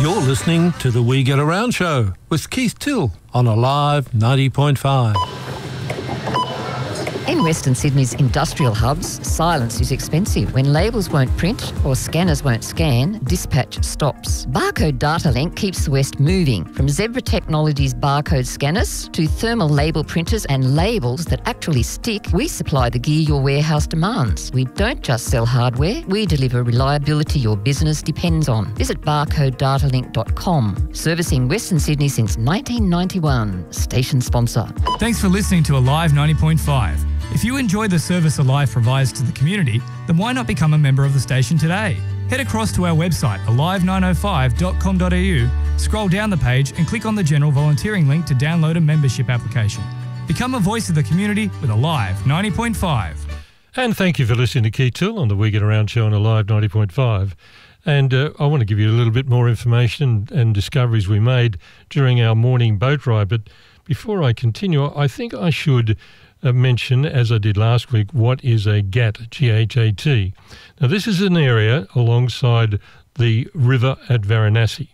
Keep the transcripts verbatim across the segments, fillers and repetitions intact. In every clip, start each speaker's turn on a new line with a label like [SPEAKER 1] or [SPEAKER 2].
[SPEAKER 1] You're listening to the We Get Around Show with Keith Till on Alive ninety point five.
[SPEAKER 2] In Western Sydney's industrial hubs, silence is expensive. When labels won't print or scanners won't scan, dispatch stops. Barcode Data Link keeps the West moving. From Zebra Technologies barcode scanners to thermal label printers and labels that actually stick, we supply the gear your warehouse demands. We don't just sell hardware, we deliver reliability your business depends on. Visit barcode data link dot com. Servicing Western Sydney since nineteen ninety-one. Station sponsor.
[SPEAKER 3] Thanks for listening to Alive ninety point five. If you enjoy the service Alive provides to the community, then why not become a member of the station today? Head across to our website, alive nine oh five dot com dot a u, scroll down the page and click on the general volunteering link to download a membership application. Become a voice of the community with Alive ninety point five.
[SPEAKER 4] And thank you for listening to Keith Till on the We Get Around show on Alive ninety point five. And uh, I want to give you a little bit more information and discoveries we made during our morning boat ride. But before I continue, I think I should Uh, mention, as I did last week, what is a G A T, G H A T. Now, this is an area alongside the river at Varanasi.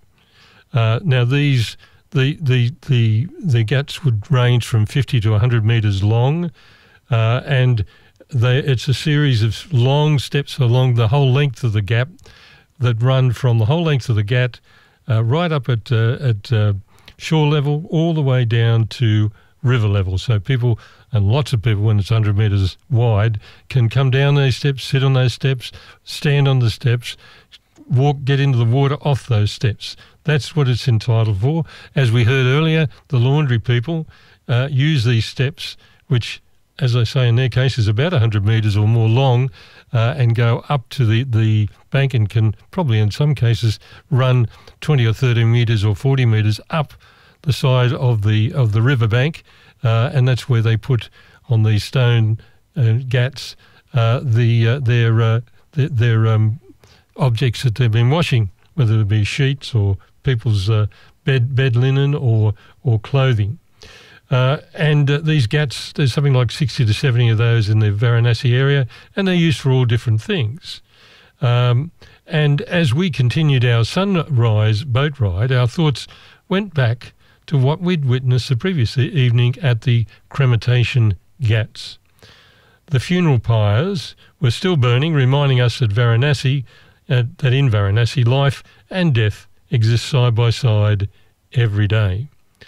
[SPEAKER 4] Uh, now, these the the the the G A Ts would range from fifty to one hundred metres long, uh, and they it's a series of long steps along the whole length of the gap that run from the whole length of the G A T uh, right up at uh, at uh, shore level all the way down to river level. So people, and lots of people when it's one hundred metres wide, can come down those steps, sit on those steps, stand on the steps, walk, get into the water off those steps. That's what it's entitled for. As we heard earlier, the laundry people uh, use these steps, which, as I say, in their case is about one hundred metres or more long, uh, and go up to the, the bank and can probably in some cases run twenty or thirty metres or forty metres up the side of the of the riverbank, uh, and that's where they put on these stone uh, G A Ts uh, the uh, their uh, their, their um, objects that they've been washing, whether it be sheets or people's uh, bed bed linen or or clothing. Uh, and uh, these G A Ts, there's something like sixty to seventy of those in the Varanasi area, and they're used for all different things. Um, and as we continued our sunrise boat ride, our thoughts went back to what we'd witnessed the previous evening at the cremation G A Ts. The funeral pyres were still burning, reminding us that Varanasi, uh, that in Varanasi, life and death exist side by side every day.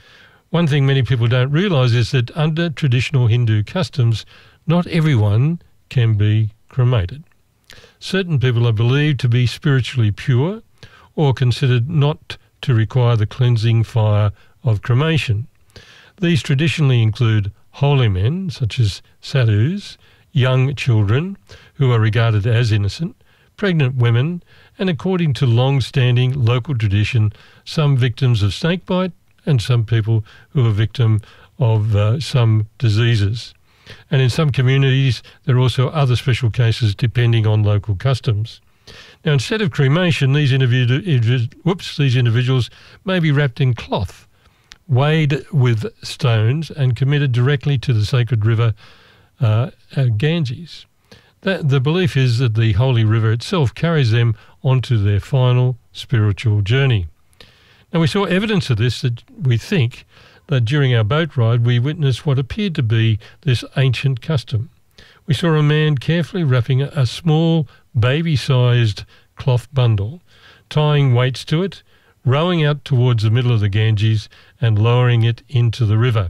[SPEAKER 4] One thing many people don't realise is that under traditional Hindu customs, not everyone can be cremated. Certain people are believed to be spiritually pure or considered not to require the cleansing fire of cremation. These traditionally include holy men, such as sadhus, young children, who are regarded as innocent, pregnant women, and according to long-standing local tradition, some victims of snakebite and some people who are victim of uh, some diseases. And in some communities, there are also other special cases depending on local customs. Now, instead of cremation, these, individu- whoops, these individuals may be wrapped in cloth, weighed with stones and committed directly to the sacred river uh, uh, Ganges. The, the belief is that the holy river itself carries them onto their final spiritual journey. Now, we saw evidence of this, that we think that during our boat ride we witnessed what appeared to be this ancient custom. We saw a man carefully wrapping a, a small baby-sized cloth bundle, tying weights to it, rowing out towards the middle of the Ganges and lowering it into the river.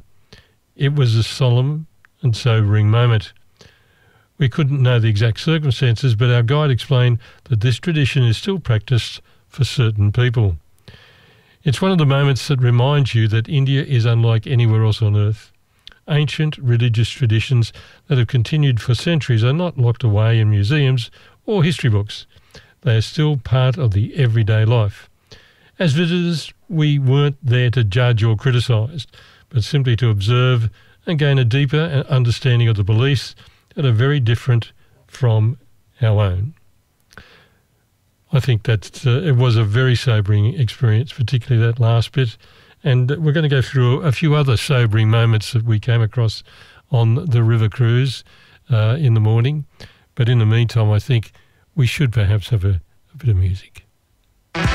[SPEAKER 4] It was a solemn and sobering moment. We couldn't know the exact circumstances, but our guide explained that this tradition is still practiced for certain people. It's one of the moments that reminds you that India is unlike anywhere else on earth. Ancient religious traditions that have continued for centuries are not locked away in museums or history books. They are still part of the everyday life. As visitors, we weren't there to judge or criticise, but simply to observe and gain a deeper understanding of the beliefs that are very different from our own. I think that uh, it was a very sobering experience, particularly that last bit. And we're going to go through a few other sobering moments that we came across on the river cruise uh, in the morning. But in the meantime, I think we should perhaps have a, a bit of music.